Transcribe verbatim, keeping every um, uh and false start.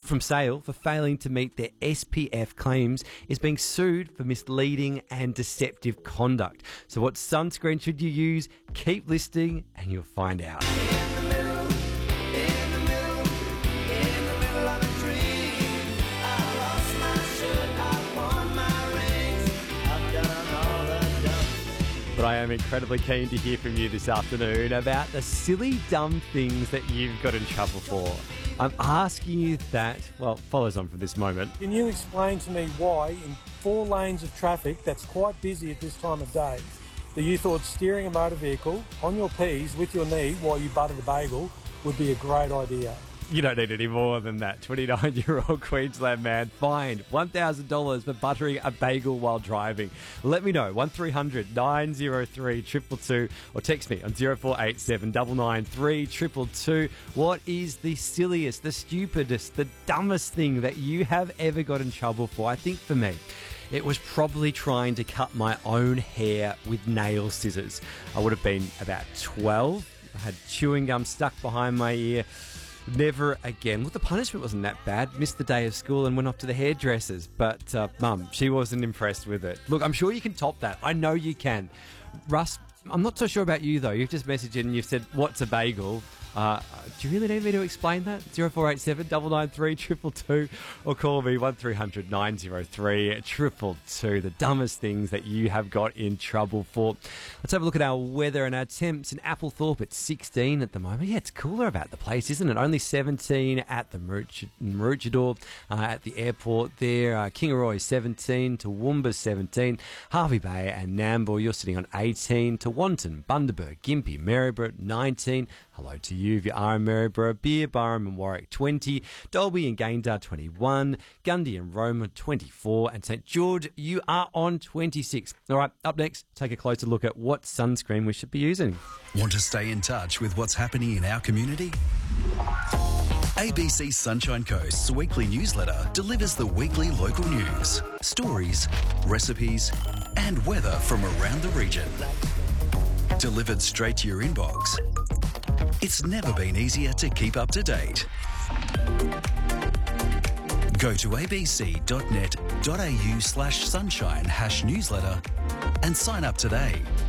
from Sale for failing to meet their S P F claims is being sued for misleading and deceptive conduct. So what sunscreen should you use? Keep listening and you'll find out. But I am incredibly keen to hear from you this afternoon about the silly, dumb things that you've got in trouble for. I'm asking you that, well, follows on from this moment. Can you explain to me why in four lanes of traffic that's quite busy at this time of day, that you thought steering a motor vehicle on your P's with your knee while you buttered a bagel would be a great idea? You don't need any more than that. twenty-nine-year-old Queensland man fined one thousand dollars for buttering a bagel while driving. Let me know, one three hundred nine oh three two two two, or text me on zero four eight seven nine nine three two two two. What is the silliest, the stupidest, the dumbest thing that you have ever got in trouble for? I think for me, it was probably trying to cut my own hair with nail scissors. I would have been about twelve. I had chewing gum stuck behind my ear. Never again. Look, the punishment wasn't that bad. Missed the day of school and went off to the hairdressers. But, uh, Mum, she wasn't impressed with it. Look, I'm sure you can top that. I know you can. Russ, I'm not so sure about you, though. You've just messaged in and you've said, what's a bagel? Uh, do you really need me to explain that? zero four eight seven nine nine three two two two, or call me one three hundred nine oh three two two two. The dumbest things that you have got in trouble for. Let's have a look at our weather and our temps in Applethorpe. It's sixteen at the moment. Yeah, it's cooler about the place, isn't it? Only seventeen at the Maroochydore, uh, at the airport there. Uh, Kingaroy seventeen, Toowoomba seventeen, Harvey Bay and Nambour, you're sitting on eighteen, Tewantin, Bundaberg, Gympie, Maryborough nineteen. Hello to you if you are in Maryborough. Beer, Barham and Warwick twenty, Dalby and Gayndah twenty-one, Gundy and Roma twenty-four, and St George, you are on twenty-six. All right, up next, take a closer look at what sunscreen we should be using. Want to stay in touch with what's happening in our community? A B C Sunshine Coast's weekly newsletter delivers the weekly local news, stories, recipes, and weather from around the region. Delivered straight to your inbox. It's never been easier to keep up to date. Go to abc.net.au slash sunshine hash newsletter and sign up today.